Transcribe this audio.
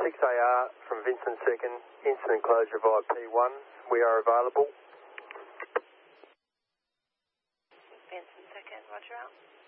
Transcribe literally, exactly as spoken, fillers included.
six A R from Vincent Second, instant enclosure via P one. We are available. Vincent Second, roger out.